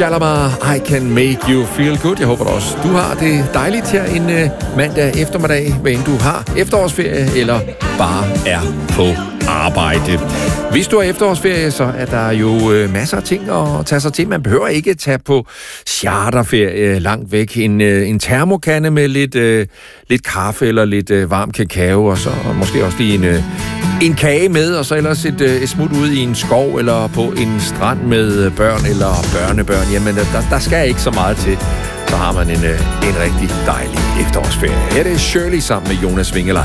Shalamar, I Can Make You Feel Good. Jeg håber også, du har det dejligt her en mandag eftermiddag, hvad end du har efterårsferie eller bare er på arbejde. Hvis du har efterårsferie, så er der jo masser af ting at tage sig til. Man behøver ikke tage på charterferie langt væk. En termokande med lidt kaffe eller lidt varm kakao, og så måske også lige en kage med, og så ellers et smut ud i en skov eller på en strand med børn eller børnebørn. Jamen, der skal ikke så meget til. Så har man en rigtig dejlig efterårsferie. Her er det Shirley sammen med Jonas Vingeland.